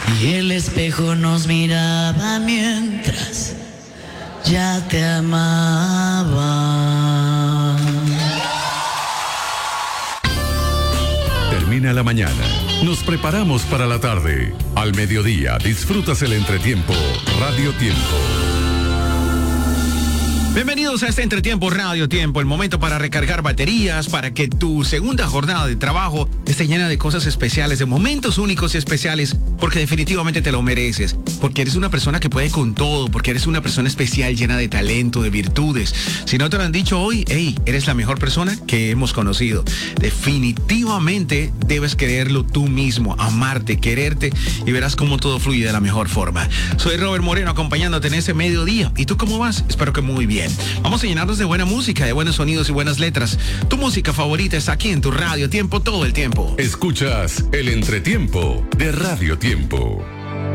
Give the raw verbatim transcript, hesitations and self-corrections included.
y el espejo nos miraba mientras ya te amaba. Termina la mañana, nos preparamos para la tarde. Al mediodía disfrutas el entretiempo Radio Tiempo. Bienvenidos a este Entretiempo Radio Tiempo, el momento para recargar baterías, para que tu segunda jornada de trabajo esté llena de cosas especiales, de momentos únicos y especiales, porque definitivamente te lo mereces, porque eres una persona que puede con todo, porque eres una persona especial, llena de talento, de virtudes. Si no te lo han dicho hoy, hey, eres la mejor persona que hemos conocido. Definitivamente debes quererlo tú mismo, amarte, quererte, y verás cómo todo fluye de la mejor forma. Soy Robert Moreno, acompañándote en este mediodía. ¿Y tú cómo vas? Espero que muy bien. Vamos a llenarnos de buena música, de buenos sonidos y buenas letras. Tu música favorita está aquí en tu Radio Tiempo todo el tiempo. Escuchas el Entretiempo de Radio Tiempo.